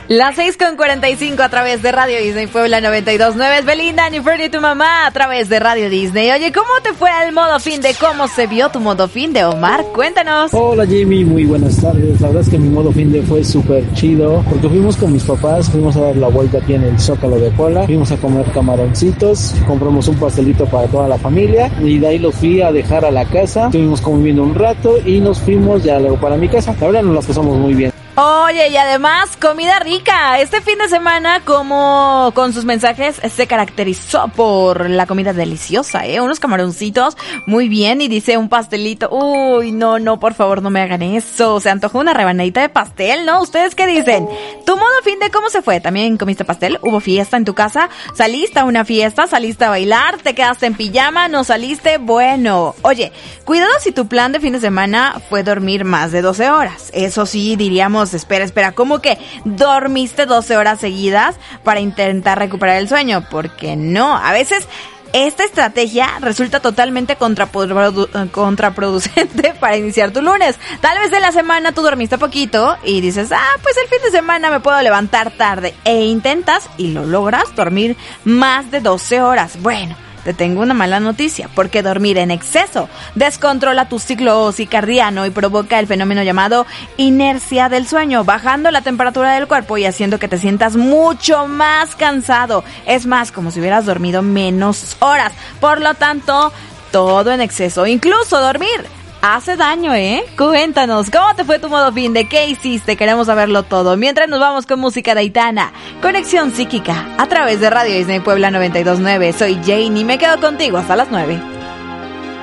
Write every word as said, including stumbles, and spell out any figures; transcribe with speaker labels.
Speaker 1: Las seis con cuarenta y cinco a través de Radio Disney Puebla noventa y dos punto nueve. Es Belinda, ni Fernie, tu mamá, a través de Radio Disney. Oye, ¿cómo te fue el modo fin de? ¿Cómo se vio tu modo fin de, Omar? Cuéntanos.
Speaker 2: Hola, Jimmy, muy buenas tardes. La verdad es que mi modo fin de fue súper chido, porque fuimos con mis papás, fuimos a dar la vuelta aquí en el Zócalo de Puebla, fuimos a comer camaroncitos, compramos un pastelito para toda la familia, y de ahí los fui a dejar a la casa, estuvimos conviviendo un rato, y nos fuimos ya luego para mi casa. La verdad nos las pasamos muy bien.
Speaker 1: Oye, y además, comida rica. Este fin de semana, como con sus mensajes, se caracterizó por la comida deliciosa, ¿eh? Unos camaroncitos, muy bien, y dice un pastelito. Uy, no, no, por favor, no me hagan eso. Se antojó una rebanadita de pastel, ¿no? ¿Ustedes qué dicen? ¿Tu modo fin de cómo se fue? ¿También comiste pastel? ¿Hubo fiesta en tu casa? ¿Saliste a una fiesta? ¿Saliste a bailar? ¿Te quedaste en pijama? ¿No saliste? Bueno, oye, cuidado si tu plan de fin de semana fue dormir más de doce horas. Eso sí, diríamos, espera, espera, ¿cómo que dormiste doce horas seguidas para intentar recuperar el sueño? Porque no, a veces esta estrategia resulta totalmente contraprodu- contraproducente para iniciar tu lunes. Tal vez en la semana tú dormiste poquito y dices, ah, pues el fin de semana me puedo levantar tarde, e intentas y lo logras dormir más de doce horas. Bueno, te tengo una mala noticia, porque dormir en exceso descontrola tu ciclo circadiano y provoca el fenómeno llamado inercia del sueño, bajando la temperatura del cuerpo y haciendo que te sientas mucho más cansado. Es más, como si hubieras dormido menos horas. Por lo tanto, todo en exceso, incluso dormir, hace daño, ¿eh? Cuéntanos, ¿cómo te fue tu modo fin de? ¿Qué hiciste? Queremos saberlo todo. Mientras nos vamos con música de Aitana, Conexión Psíquica, a través de Radio Disney Puebla noventa y dos punto nueve. Soy Jane y me quedo contigo hasta las nueve.